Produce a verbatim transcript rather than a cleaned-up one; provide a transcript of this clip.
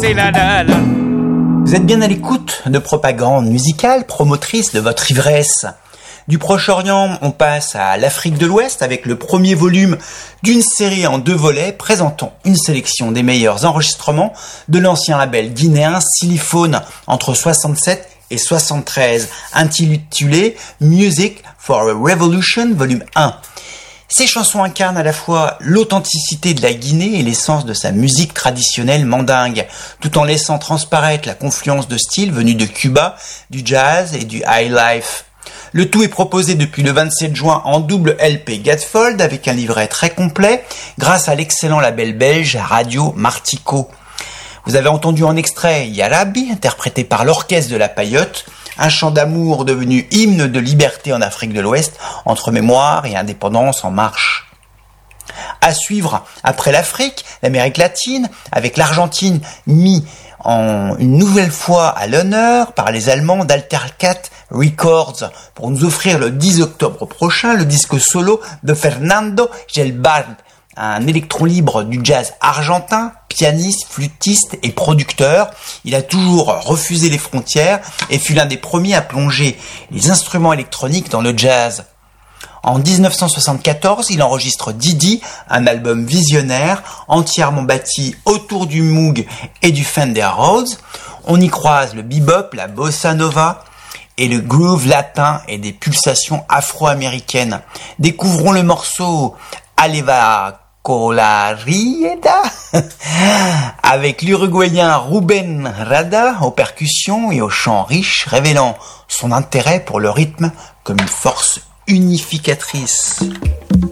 c'est la la la. Vous êtes bien à l'écoute de Propagande musicale, promotrice de votre ivresse. Du Proche-Orient, on passe à l'Afrique de l'Ouest avec le premier volume d'une série en deux volets présentant une sélection des meilleurs enregistrements de l'ancien label guinéen Siliphone entre soixante-sept et soixante-treize, intitulé Music for a Revolution volume un. Ces chansons incarnent à la fois l'authenticité de la Guinée et l'essence de sa musique traditionnelle mandingue, tout en laissant transparaître la confluence de styles venus de Cuba, du jazz et du high life. Le tout est proposé depuis le vingt-sept juin en double L P Gatefold avec un livret très complet grâce à l'excellent label belge Radio Martico. Vous avez entendu en extrait Yarabi, interprété par l'orchestre de la Paillote, un chant d'amour devenu hymne de liberté en Afrique de l'Ouest, entre mémoire et indépendance en marche. À suivre, après l'Afrique, l'Amérique latine, avec l'Argentine mis en une nouvelle fois à l'honneur par les Allemands d'Altercat Records pour nous offrir le dix octobre prochain le disque solo de Fernando Gelbard, un électron libre du jazz argentin, pianiste, flûtiste et producteur. Il a toujours refusé les frontières et fut l'un des premiers à plonger les instruments électroniques dans le jazz. En dix-neuf cent soixante-quatorze, il enregistre Didi, un album visionnaire entièrement bâti autour du Moog et du Fender Rhodes. On y croise le bebop, la bossa nova et le groove latin et des pulsations afro-américaines. Découvrons le morceau Aleva Colarieda avec l'Uruguayen Ruben Rada aux percussions et au chant riche, révélant son intérêt pour le rythme comme une force unificatrice.